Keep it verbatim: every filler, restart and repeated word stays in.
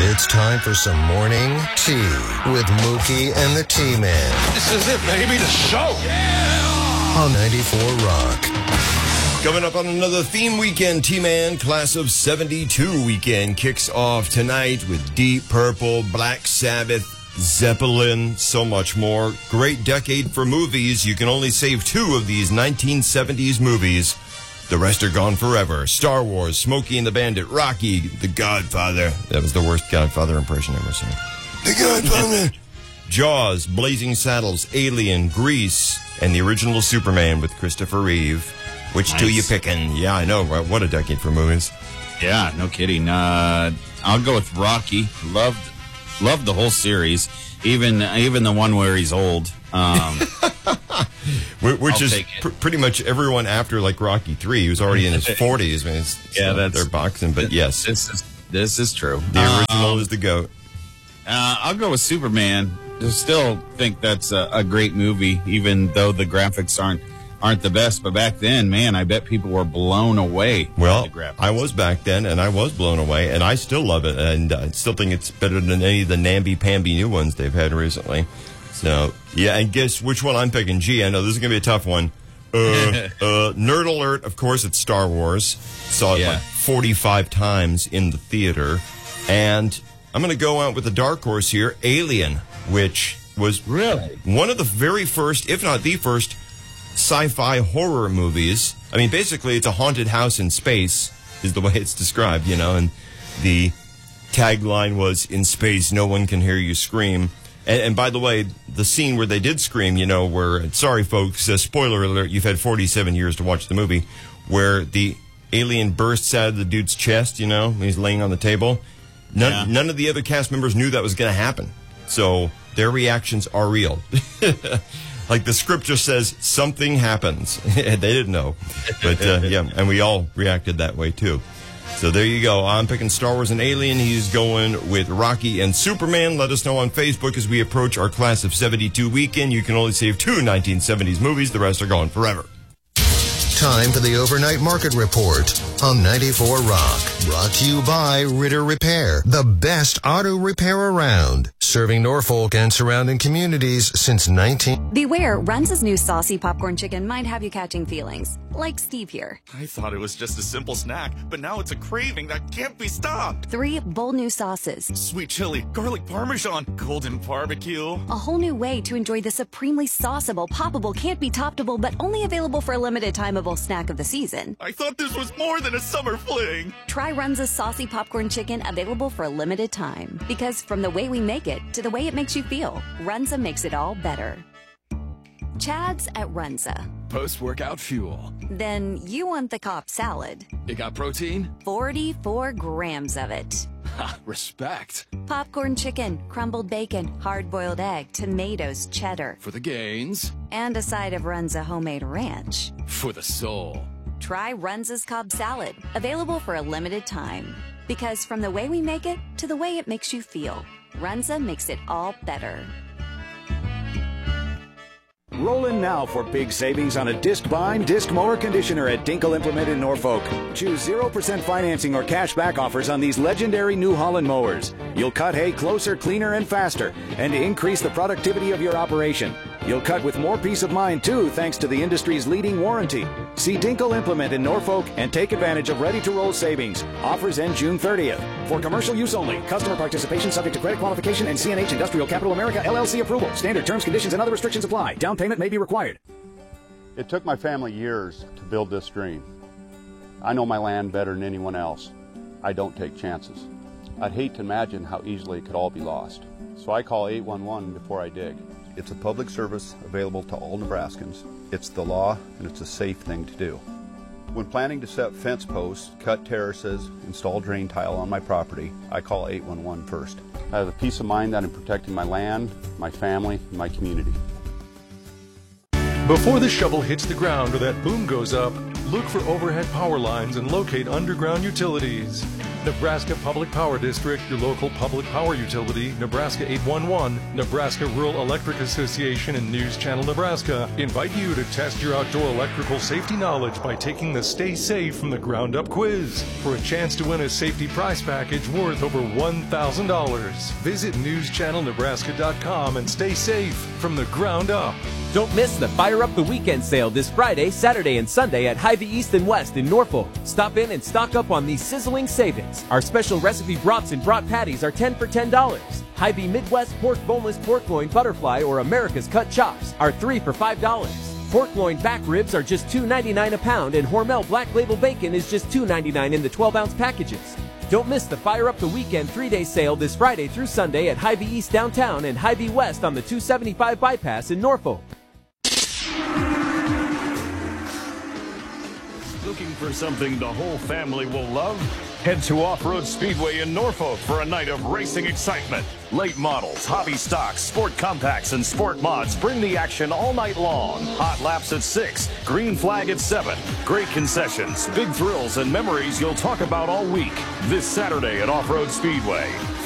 It's time for some morning tea with Mookie and the T-Man. This is it, baby, the show. Yeah! On ninety-four Rock. Coming up on another theme weekend, T-Man Class of seventy-two weekend kicks off tonight with Deep Purple, Black Sabbath, Zeppelin, so much more. Great decade for movies. You can only save two of these nineteen seventies movies. The rest are gone forever. Star Wars, Smokey and the Bandit, Rocky, The Godfather. That was the worst Godfather impression ever seen. The Godfather. Jaws, Blazing Saddles, Alien, Grease, and the original Superman with Christopher Reeve. Which nice. Two you picking? Yeah, I know. What a decade for movies. Yeah, no kidding. Uh, I'll go with Rocky. Loved, loved the whole series, even even the one where he's old. Um, Which I'll is pr- pretty much everyone after like Rocky three. He was already in his forties. I mean, it's, it's yeah, that's their boxing. But yes, this is this is true. The original um, is the GOAT. Uh, I'll go with Superman. I still think that's a, a great movie, even though the graphics aren't aren't the best. But back then, man, I bet people were blown away. Well, by the graphics. I was back then, and I was blown away, and I still love it, and I still think it's better than any of the namby-pamby new ones they've had recently. So, yeah, and guess which one I'm picking? Gee, I know this is going to be a tough one. Uh, uh, nerd alert, of course, it's Star Wars. Saw it yeah. like forty-five times in the theater. And I'm going to go out with a dark horse here, Alien, which was really one of the very first, if not the first, sci-fi horror movies. I mean, basically, it's a haunted house in space, is the way it's described, you know, and the tagline was, "In space, no one can hear you scream." And, and by the way, the scene where they did scream, you know, where, sorry folks, uh, spoiler alert, you've had forty-seven years to watch the movie, where the alien bursts out of the dude's chest, you know, when he's laying on the table. None, yeah. none of the other cast members knew that was going to happen. So their reactions are real. Like the script just says, something happens. They didn't know. But, uh, yeah, and we all reacted that way, too. So there you go. I'm picking Star Wars and Alien. He's going with Rocky and Superman. Let us know on Facebook as we approach our Class of seventy-two weekend. You can only save two nineteen seventies movies. The rest are gone forever. Time for the Overnight Market Report on ninety-four Rock. Brought to you by Ritter Repair, the best auto repair around. Serving Norfolk and surrounding communities since nineteen... Beware, Runza's new saucy popcorn chicken might have you catching feelings. Like Steve here. I thought it was just a simple snack, but now it's a craving that can't be stopped. Three bold new sauces. Sweet chili, garlic parmesan, golden barbecue. A whole new way to enjoy the supremely sauceable, poppable, can't be toppable, but only available for a limited timeable snack of the season. I thought this was more than a summer fling. Try Runza's saucy popcorn chicken, available for a limited time. Because from the way we make it to the way it makes you feel, Runza makes it all better. Chad's at Runza. Post-workout fuel. Then you want the Cobb salad. It got protein? forty-four grams of it. Ha, respect. Popcorn chicken, crumbled bacon, hard-boiled egg, tomatoes, cheddar. For the gains. And a side of Runza homemade ranch. For the soul. Try Runza's Cobb salad, available for a limited time. Because from the way we make it to the way it makes you feel, Runza makes it all better. Roll in now for big savings on a disc bind, disc mower conditioner at Dinkle Implement in Norfolk. Choose zero percent financing or cash back offers on these legendary New Holland mowers. You'll cut hay closer, cleaner, and faster, and increase the productivity of your operation. You'll cut with more peace of mind, too, thanks to the industry's leading warranty. See Dinkle Implement in Norfolk and take advantage of ready-to-roll savings. Offers end June thirtieth. For commercial use only. Customer participation subject to credit qualification and C N H Industrial Capital America, L L C approval. Standard terms, conditions, and other restrictions apply. Down payment may be required. It took my family years to build this dream. I know my land better than anyone else. I don't take chances. I'd hate to imagine how easily it could all be lost. So I call eight one one before I dig. It's a public service available to all Nebraskans. It's the law, and it's a safe thing to do. When planning to set fence posts, cut terraces, install drain tile on my property, I call eight one one first. I have the peace of mind that I'm protecting my land, my family, and my community. Before the shovel hits the ground or that boom goes up, look for overhead power lines and locate underground utilities. Nebraska Public Power District, your local public power utility, Nebraska eight one one, Nebraska Rural Electric Association, and News Channel Nebraska invite you to test your outdoor electrical safety knowledge by taking the Stay Safe from the Ground Up quiz for a chance to win a safety prize package worth over one thousand dollars. Visit news channel nebraska dot com and stay safe from the ground up. Don't miss the Fire Up the Weekend sale this Friday, Saturday, and Sunday at Hy-Vee East and West in Norfolk. Stop in and stock up on these sizzling savings. Our special recipe brats and brat patties are ten for ten dollars. Hy-Vee Midwest Pork Boneless Pork Loin Butterfly or America's Cut Chops are three for five dollars. Pork loin back ribs are just two ninety-nine a pound, and Hormel Black Label Bacon is just two ninety-nine in the twelve ounce packages. Don't miss the Fire Up the Weekend three-day sale this Friday through Sunday at Hy-Vee East downtown and Hy-Vee West on the two seventy-five bypass in Norfolk. Looking for something the whole family will love? Head to Off-Road Speedway in Norfolk for a night of racing excitement. Late models, hobby stocks, sport compacts, and sport mods bring the action all night long. Hot laps at six, green flag at seven. Great concessions, big thrills, and memories you'll talk about all week. This Saturday at Off-Road Speedway.